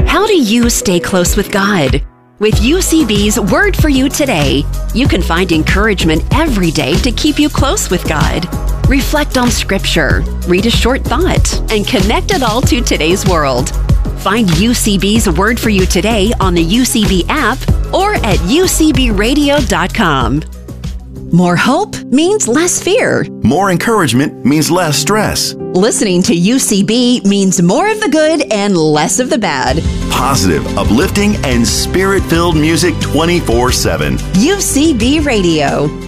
How do you stay close with God? With UCB's Word for You Today, you can find encouragement every day to keep you close with God. Reflect on Scripture, read a short thought, and connect it all to today's world. Find UCB's Word for You Today on the UCB app or at ucbradio.com. More hope means less fear. More encouragement means less stress. Listening to UCB means more of the good and less of the bad. Positive, uplifting, and spirit-filled music 24/7. UCB Radio.